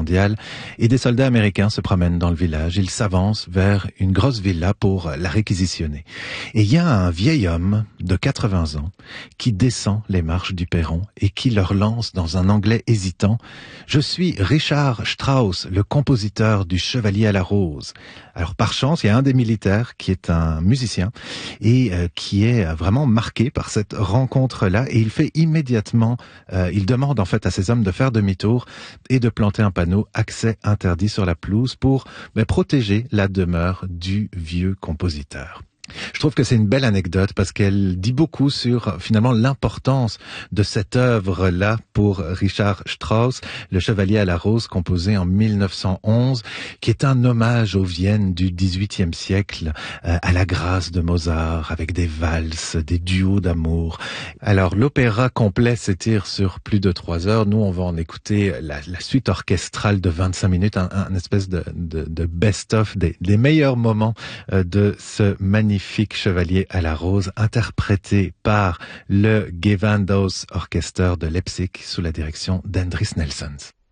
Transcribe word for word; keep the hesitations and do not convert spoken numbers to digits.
mondiale et des soldats américains se promènent dans le village. Ils s'avancent vers une grosse villa pour la réquisitionner. Et il y a un vieil homme de quatre-vingts ans qui descend les marches du perron et qui leur lance dans un anglais hésitant « Je suis Richard Strauss, le compositeur du Chevalier à la Rose ». Alors par chance, il y a un des militaires qui est un musicien et euh, qui est vraiment marqué par cette rencontre-là et il fait immédiatement, euh, il demande en fait à ses hommes de faire demi-tour et de planter un panneau « Accès interdit » sur la pelouse pour ben, protéger la demeure du vieux compositeur. Je trouve que c'est une belle anecdote parce qu'elle dit beaucoup sur finalement l'importance de cette œuvre-là pour Richard Strauss, le Chevalier à la Rose, composé en mille neuf cent onze, qui est un hommage aux Vienne du dix-huitième siècle, euh, à la grâce de Mozart, avec des valses, des duos d'amour. Alors l'opéra complet s'étire sur plus de trois heures. Nous, on va en écouter la, la suite orchestrale de vingt-cinq minutes, un, un espèce de, de, de best-of des, des meilleurs moments euh, de ce magnifique magnifique Chevalier à la Rose, interprété par le Gewandhaus Orchester de Leipzig sous la direction d'Endris Nelsons.